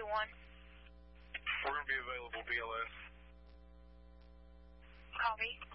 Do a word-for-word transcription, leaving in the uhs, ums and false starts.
two one. We're going to be available, B L S. Copy.